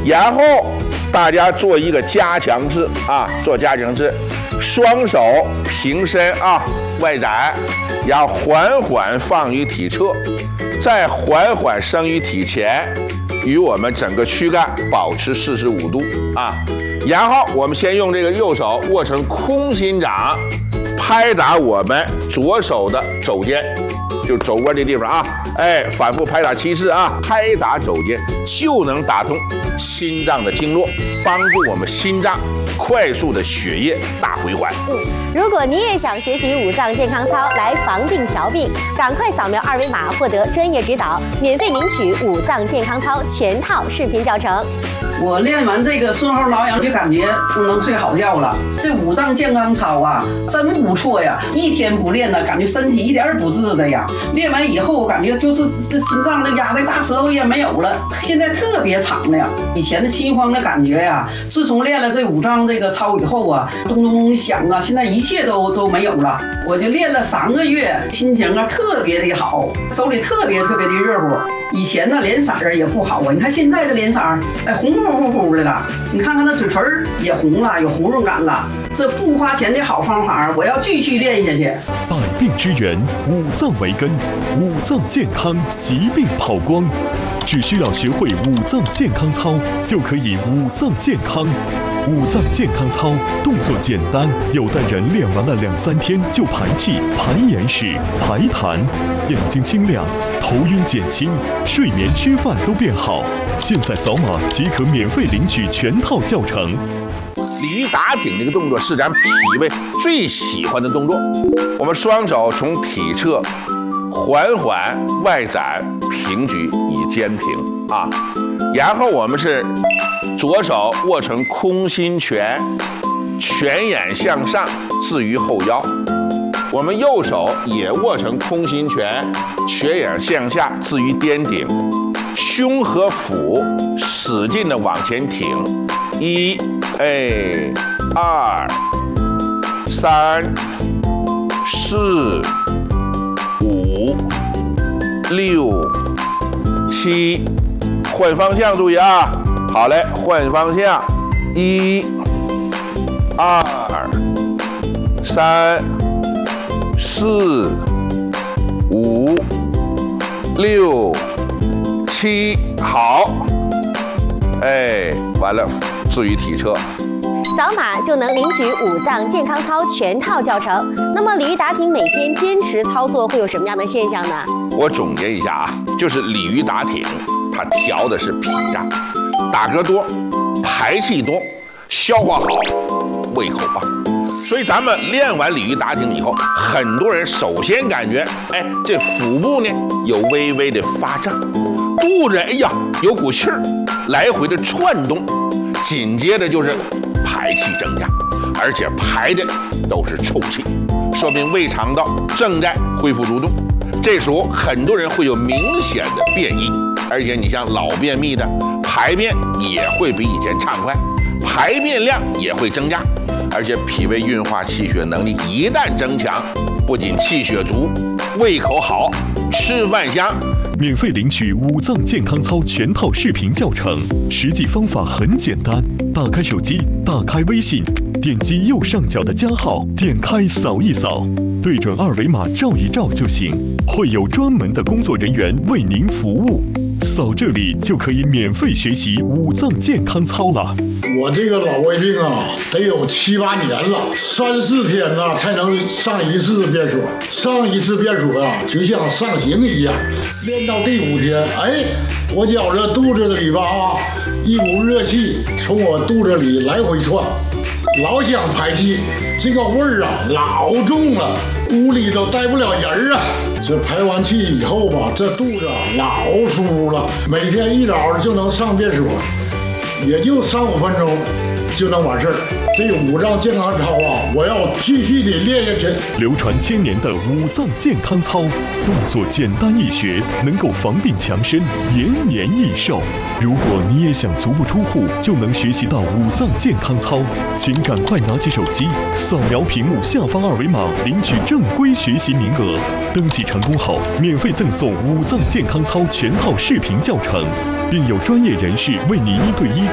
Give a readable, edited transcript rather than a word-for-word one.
然后大家做一个加强式啊，做加强式，双手平伸啊，外展，然后缓缓放于体侧，再缓缓升于体前，与我们整个躯干保持45度啊。然后我们先用这个右手握成空心掌，拍打我们左手的肘尖。就肘关这地方啊，反复拍打7次啊，拍打肘尖就能打通心脏的经络，帮助我们心脏快速的血液大回环。 如果你也想学习五脏健康操来防病调病，赶快扫描2维码获得专业指导，免费领取五脏健康操全套视频教程。 我练完这个顺后挠痒就感觉能睡好觉了。这五脏健康操啊，真不错呀！一天不练呢，感觉身体一点儿不治的呀。练完以后，感觉就是这心脏的压的大舌头也没有了，现在特别畅了呀。以前的心慌的感觉呀，自从练了这五脏这个操以后啊，咚咚咚响啊，现在一切都没有了。我就练了3个月，心情啊特别的好，手里特别的热乎。以前呢脸色儿也不好啊，你看现在的脸色儿，红乎的了。你看看那嘴唇也红了，有红润感了。这不花钱的好方法，我要继续练下去。 百病之源，五脏为根，五脏健康，疾病跑光。只需要学会五脏健康操，就可以五脏健康。五脏健康操动作简单，有的人练完了2-3天就排气、排眼屎、排痰，眼睛清亮，头晕减轻，睡眠吃饭都变好。现在扫码即可免费领取全套教程。 鲤鱼打挺这个动作是咱脾胃最喜欢的动作。我们双手从体侧缓缓外展平举以肩平啊，然后我们是左手握成空心拳，拳眼向上置于后腰。我们右手也握成空心拳，拳眼向下置于颠顶，胸和腹使劲的往前挺。1、2、3、4、5、6、7，换方向注意啊！好嘞，换方向，1、2、3、4、5、6、7，好，完了，置于体侧。 扫码就能领取五脏健康操全套教程。那么鲤鱼打挺每天坚持操作会有什么样的现象呢？ 我总结一下啊，就是鲤鱼打挺，它调的是脾脏，打嗝多，排气多，消化好，胃口棒。所以咱们练完鲤鱼打挺以后，很多人首先感觉，这腹部呢有微微的发胀，肚子有股气儿来回的窜动，紧接着就是排气增加，而且排的都是臭气，说明胃肠道正在恢复蠕动。这时候很多人会有明显的便意，而且你像老便秘的，排便也会比以前畅快，排便量也会增加，而且脾胃运化气血能力一旦增强，不仅气血足，胃口好，吃饭香。 免费领取五脏健康操全套视频教程，实际方法很简单，打开手机，打开微信，点击右上角的加号，点开扫一扫，对准2维码照一照就行，会有专门的工作人员为您服务。扫这里就可以免费学习五脏健康操了。 我这个老胃病啊，得有7、8年了，3、4天呢才能上一次便所。上一次便所啊，就像上刑一样。练到第5天，我觉着肚子里吧一股热气从我肚子里来回窜，老想排气，这个味儿啊老重了，屋里都待不了人啊。这排完气以后吧，这肚子老舒服了，每天一早就能上便所，也就3、5分钟就能完事儿。这五脏健康操啊，我要继续的练下去。 流传1000年的五脏健康操，动作简单易学，能够防病强身，延年益寿。如果你也想足不出户就能学习到五脏健康操，请赶快拿起手机，扫描屏幕下方2维码，领取正规学习名额。登记成功后，免费赠送五脏健康操全套视频教程，并有专业人士为你1对1